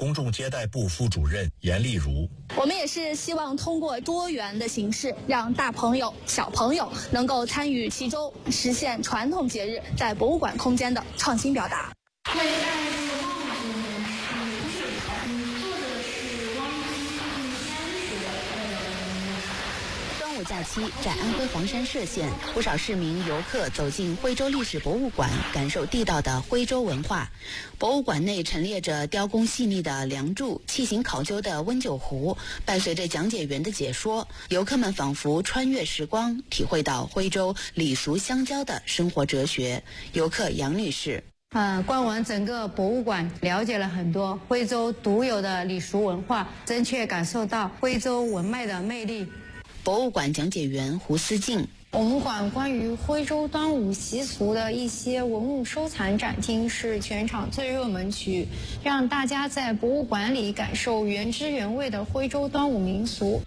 公众接待部副主任严丽如。 我们也是希望通过多元的形式，让大朋友、小朋友能够参与其中，实现传统节日在博物馆空间的创新表达。 假期在安徽黄山歙县，不少市民游客走进徽州历史博物馆，感受地道的徽州文化。博物馆内陈列着雕工细腻的梁柱、器型考究的温酒壶，伴随着讲解员的解说，游客们仿佛穿越时光，体会到徽州礼俗相交的生活哲学。游客杨女士。 逛完整个博物馆，了解了很多徽州独有的礼俗文化，真切感受到徽州文脉的魅力。 博物馆讲解员胡思静， 我们馆关于徽州端午习俗的一些文物收藏展厅是全场最热门区，让大家在博物馆里感受原汁原味的徽州端午民俗。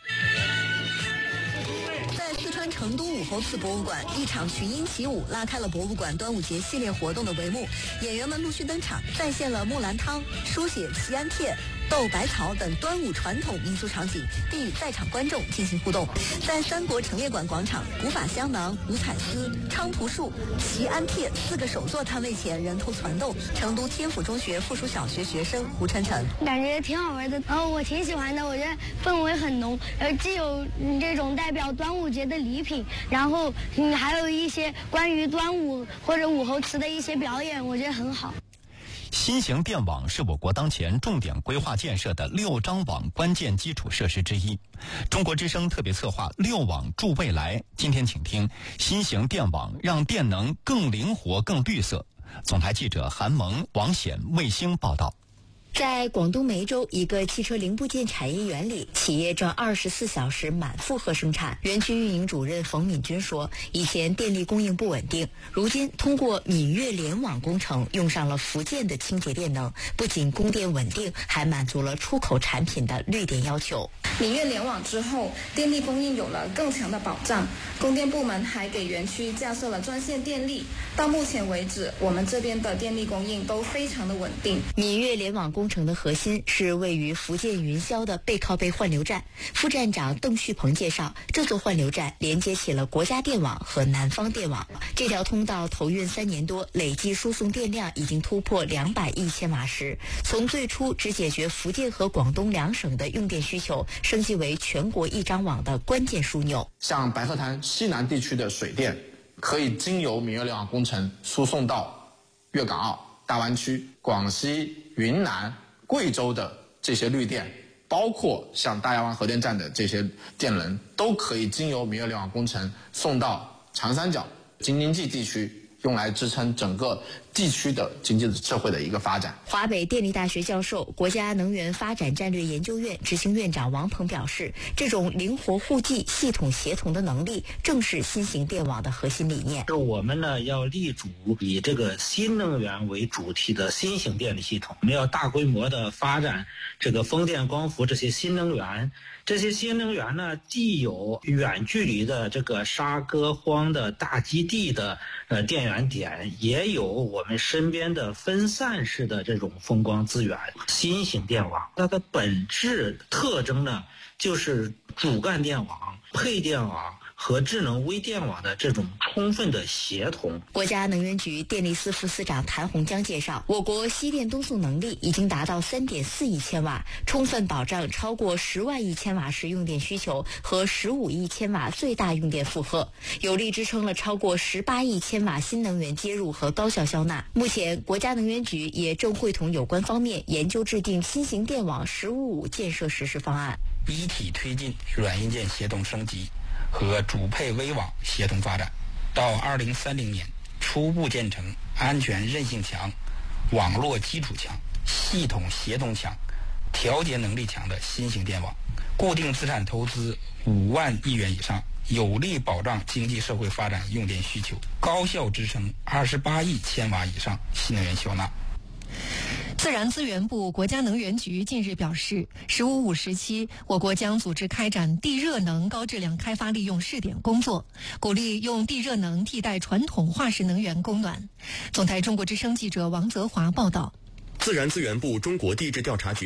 在四川成都武侯祠博物馆，一场群英起舞拉开了博物馆端午节系列活动的帷幕，演员们陆续登场，再现了木兰汤、书写祈安帖、斗百草等端午传统民俗场景，并与在场观众进行互动。在三国陈列馆广场，古法香囊、五彩丝、菖蒲树、祈安帖4个手作摊位前人头攒动。成都天府中学附属小学学生胡晨晨， 感觉挺好玩的，我挺喜欢的，我觉得氛围很浓，既有这种代表端午节的礼品，然后还有一些关于端午或者武侯祠的一些表演，我觉得很好。 新型电网是我国当前重点规划建设的6张网关键基础设施之一。中国之声特别策划6网助未来，今天请听新型电网让电能更灵活更绿色。总台记者韩萌、王显、卫星报道。 在广东梅州一个汽车零部件产业园里，企业正24小时满负荷生产。园区运营主任冯敏军说，以前电力供应不稳定，如今通过闽粤联网工程，用上了福建的清洁电能，不仅供电稳定，还满足了出口产品的绿电要求。 闽粤联网之后，电力供应有了更强的保障。供电部门还给园区架设了专线电力。到目前为止，我们这边的电力供应都非常的稳定。 闽粤联网工程的核心是位于福建云霄的背靠背换流站。副站长邓旭鹏介绍，这座换流站连接起了国家电网和南方电网。这条通道投运3年多，累计输送电量已经突破200亿千瓦时，从最初只解决福建和广东2省的用电需求，升级为全国1张网的关键枢纽。 像白鹤潭西南地区的水电，可以经由闽粤联网工程输送到粤港澳大湾区、广西、云南、贵州的这些绿电，包括像大亚湾核电站的这些电能，都可以经由闽粤联网工程送到长三角、京津冀地区，用来支撑整个地区的经济社会的一个发展。 华北电力大学教授、国家能源发展战略研究院执行院长王鹏表示，这种灵活互济、系统协同的能力，正是新型电网的核心理念。 我们呢要立足以这个新能源为主题的新型电力系统，我们要大规模的发展这个风电、光伏这些新能源。这些新能源呢，既有远距离的这个沙戈荒的大基地的电源点，也有我们身边的分散式的这种风光资源。新型电网它的本质特征呢，就是主干电网、配电网和智能微电网的这种充分的协同。 国家能源局电力司副司长谭洪江介绍，我国西电东送能力已经达到3.4亿千瓦，充分保障超过10万亿千瓦时用电需求和15亿千瓦最大用电负荷，有力支撑了超过18亿千瓦新能源接入和高效消纳。目前，国家能源局也正会同有关方面研究制定新型电网“15+5”建设实施方案， 一体推进软硬件协同升级和主配微网协同发展，到2030年初步建成安全韧性强、网络基础强、系统协同强、调节能力强的新型电网，固定资产投资5万亿元以上，有力保障经济社会发展用电需求，高效支撑28亿千瓦以上新能源消纳。 自然资源部、国家能源局近日表示，“15+5”时期，我国将组织开展地热能高质量开发利用试点工作，鼓励用地热能替代传统化石能源供暖。总台中国之声记者王泽华报道。 自然资源部中国地质调查局